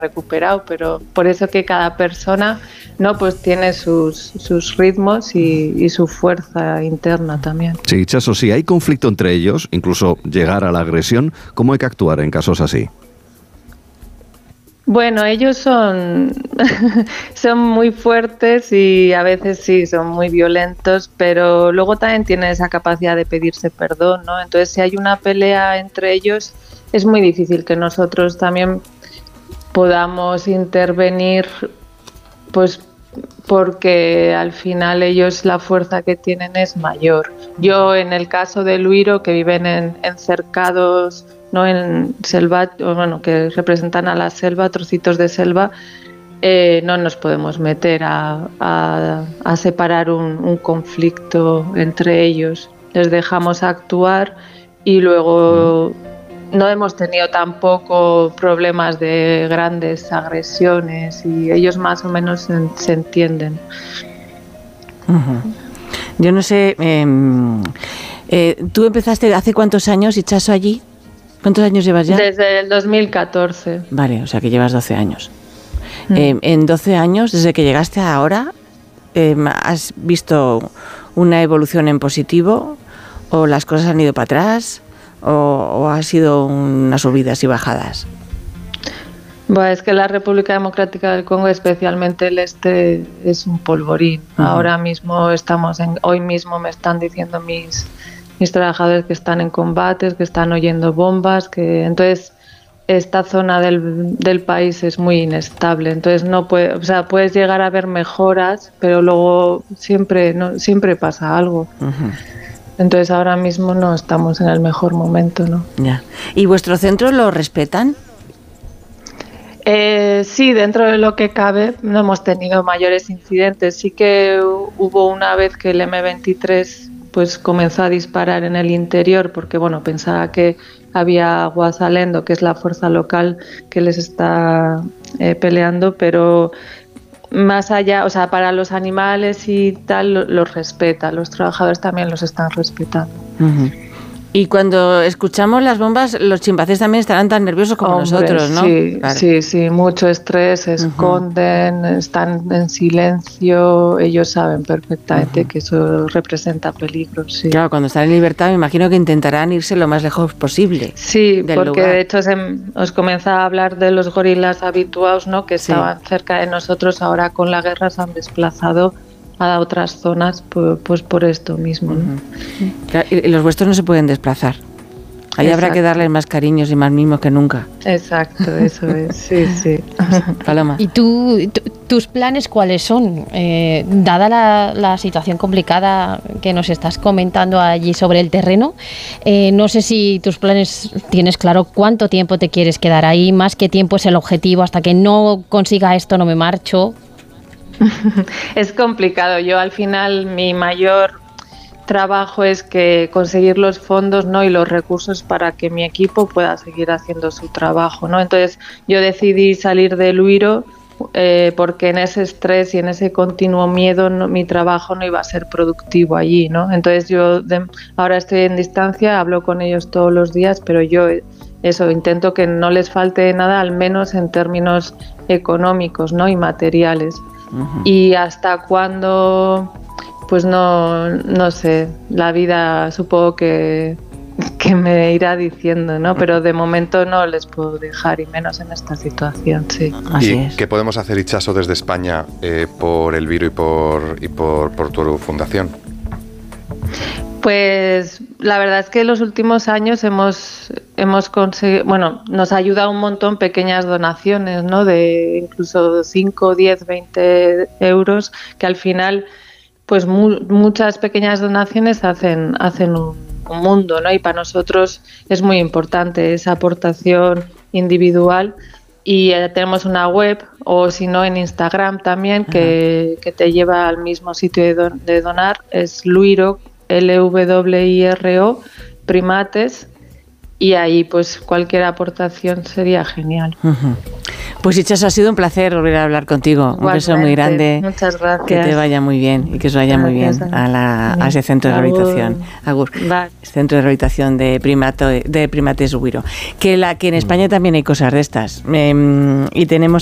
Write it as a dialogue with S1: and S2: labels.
S1: recuperado, pero por eso que cada persona, ¿no?, pues tiene sus ritmos y su fuerza interna también.
S2: Sí, Itxaso, si hay conflicto entre ellos, incluso llegar a la agresión, ¿cómo hay que actuar en casos así?
S1: Bueno, ellos son muy fuertes y a veces sí, son muy violentos, pero luego también tienen esa capacidad de pedirse perdón, ¿no? Entonces, si hay una pelea entre ellos, es muy difícil que nosotros también podamos intervenir, pues porque al final ellos, la fuerza que tienen es mayor. Yo, en el caso de Luiro, que viven en cercados, ¿no?, en selva, bueno, que representan a la selva, trocitos de selva, no nos podemos meter a separar un conflicto entre ellos. Les dejamos actuar y luego no hemos tenido tampoco problemas de grandes agresiones y ellos más o menos se entienden.
S3: Yo no sé, ¿tú empezaste hace cuántos años, Itxaso, allí? ¿Cuántos años llevas ya?
S1: Desde el 2014.
S3: Vale, o sea que llevas 12 años. En 12 años, desde que llegaste a ahora, ¿has visto una evolución en positivo? ¿O las cosas han ido para atrás? ¿O ha sido unas subidas y bajadas?
S1: Bueno, es que la República Democrática del Congo, especialmente el este, es un polvorín. Ahora mismo hoy mismo me están diciendo mis trabajadores que están en combates, que están oyendo bombas, entonces esta zona del país es muy inestable. Entonces puedes llegar a ver mejoras, pero luego siempre pasa algo. Entonces ahora mismo no estamos en el mejor momento, ¿no?
S3: Ya. ¿Y vuestro centro lo respetan?
S1: Sí, dentro de lo que cabe no hemos tenido mayores incidentes. Sí que hubo una vez que el M23 pues comenzó a disparar en el interior porque bueno, pensaba que había Guasalendo, que es la fuerza local que les está peleando, pero más allá, o sea, para los animales y tal los respeta, los trabajadores también los están respetando.
S3: Y cuando escuchamos las bombas, los chimpancés también estarán tan nerviosos como nosotros, ¿no?
S1: Sí,
S3: claro.
S1: sí, mucho estrés, se esconden, están en silencio, ellos saben perfectamente que eso representa peligro, sí.
S3: Claro, cuando están en libertad me imagino que intentarán irse lo más lejos posible.
S1: Sí, porque
S3: lugar.
S1: De hecho os comenzaba a hablar de los gorilas habituados, ¿no?, que estaban cerca de nosotros, ahora con la guerra se han desplazado a otras zonas, pues por esto mismo, ¿no?
S3: Claro, y los vuestros no se pueden desplazar. Ahí habrá que darles más cariños y más mimos que nunca.
S1: Exacto, eso es, sí.
S3: Paloma.
S4: ¿Y tus planes cuáles son? Dada la situación complicada que nos estás comentando allí sobre el terreno, no sé si tus planes tienes claro cuánto tiempo te quieres quedar ahí, más qué tiempo es el objetivo, hasta que no consiga esto no me marcho.
S1: Es complicado. Yo al final mi mayor trabajo es que conseguir los fondos, ¿no?, y los recursos para que mi equipo pueda seguir haciendo su trabajo, ¿no? Entonces yo decidí salir de Luiro porque en ese estrés y en ese continuo miedo mi trabajo no iba a ser productivo allí, ¿no? Entonces yo ahora estoy en distancia, hablo con ellos todos los días, pero yo intento que no les falte nada, al menos en términos económicos, ¿no?, y materiales. Y hasta cuándo, pues no sé, la vida supongo que me irá diciendo, ¿no? Pero de momento no les puedo dejar, y menos en esta situación, sí.
S3: Así
S5: ¿Y
S3: es.
S5: qué podemos hacer, Itxaso, desde España por el Viro y por tu fundación?
S1: Pues la verdad es que en los últimos años hemos conseguido, bueno, nos ayuda un montón pequeñas donaciones, ¿no?, de incluso 5, 10, 20 euros, que al final, pues muchas pequeñas donaciones hacen un mundo, ¿no? Y para nosotros es muy importante esa aportación individual. Y tenemos una web, o si no en Instagram también, que te lleva al mismo sitio de donar, es Luiro, LWIRO, Primates, y ahí pues cualquier aportación sería genial.
S3: Pues Itxaso, ha sido un placer volver a hablar contigo. Un beso muy grande.
S1: Muchas gracias.
S3: Que te vaya muy bien y que os vaya muy bien a ese centro de rehabilitación. Agur. Centro de rehabilitación de primates Huiro. Que en España también hay cosas de estas. Y tenemos